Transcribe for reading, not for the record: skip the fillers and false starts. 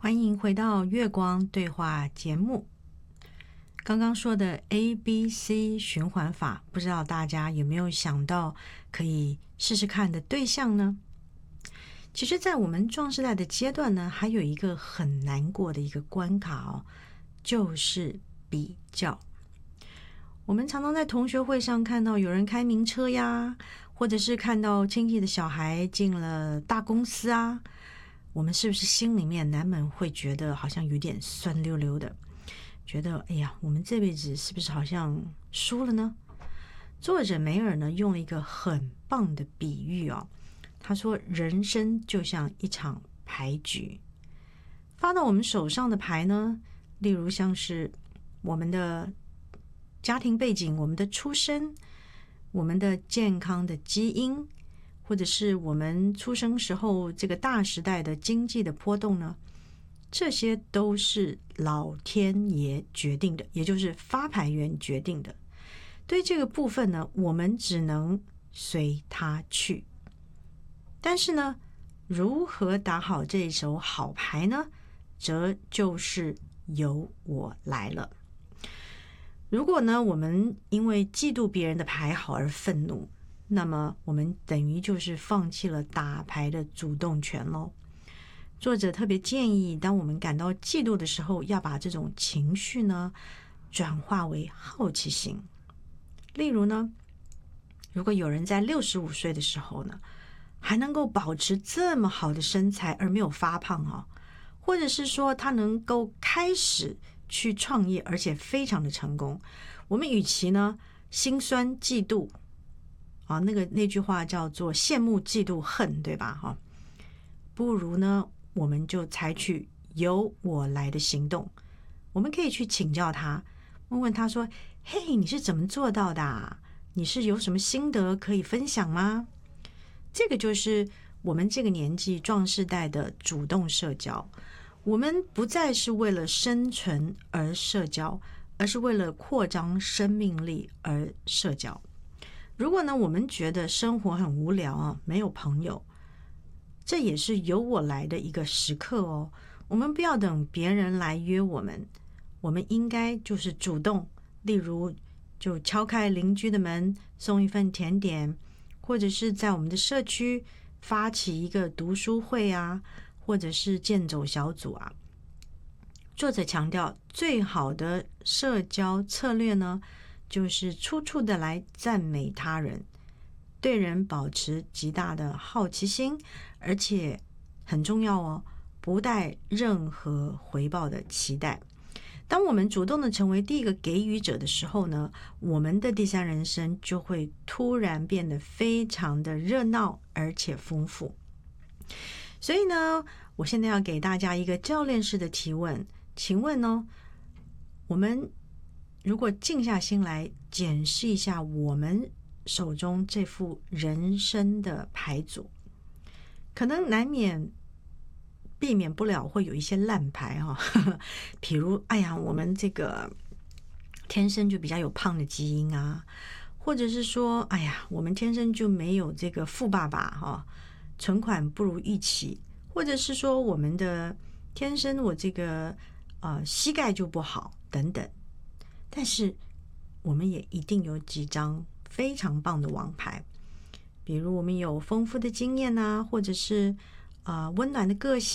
欢迎回到月光对话节目。刚刚说的 ABC 循环法，不知道大家有没有想到可以试试看的对象呢？其实在我们壮世代的阶段呢，还有一个很难过的一个关卡哦，就是比较。我们常常在同学会上看到有人开名车呀，或者是看到亲戚的小孩进了大公司啊，我们是不是心里面难免会觉得好像有点酸溜溜的，觉得哎呀，我们这辈子是不是好像输了呢？作者梅尔呢用了一个很棒的比喻哦，他说人生就像一场牌局，发到我们手上的牌呢，例如像是我们的家庭背景、我们的出身、我们的健康的基因，或者是我们出生时候这个大时代的经济的波动呢，这些都是老天爷决定的，也就是发牌员决定的。对这个部分呢，我们只能随他去。但是呢，如何打好这一手好牌呢？则就是由我来了。如果呢，我们因为嫉妒别人的牌好而愤怒，那么我们等于就是放弃了打牌的主动权咯。作者特别建议，当我们感到嫉妒的时候，要把这种情绪呢转化为好奇心。例如呢，如果有人在65岁的时候呢，还能够保持这么好的身材而没有发胖哦，或者是说他能够开始去创业，而且非常的成功，我们与其呢心酸嫉妒啊，那句话叫做羡慕嫉妒恨，对吧？哈，不如呢，我们就采取由我来的行动。我们可以去请教他，问问他说：“嘿，你是怎么做到的啊？你是有什么心得可以分享吗？”这个就是我们这个年纪壮世代的主动社交。我们不再是为了生存而社交，而是为了扩张生命力而社交。如果呢，我们觉得生活很无聊啊，没有朋友，这也是由我来的一个时刻哦。我们不要等别人来约我们，我们应该就是主动，例如就敲开邻居的门，送一份甜点，或者是在我们的社区发起一个读书会啊，或者是健走小组啊。作者强调，最好的社交策略呢，就是处处的来赞美他人，对人保持极大的好奇心，而且很重要哦，不带任何回报的期待。当我们主动的成为第一个给予者的时候呢，我们的第三人生就会突然变得非常的热闹而且丰富。所以呢，我现在要给大家一个教练式的提问，请问呢，我们如果静下心来检视一下我们手中这副人生的牌组，可能难免避免不了会有一些烂牌哈，比如哎呀，我们这个天生就比较有胖的基因啊，或者是说哎呀，我们天生就没有这个富爸爸哈，存款不如预期，或者是说我们的天生我这个膝盖就不好等等。但是我们也一定有几张非常棒的王牌，比如我们有丰富的经验啊，或者是温暖的个性。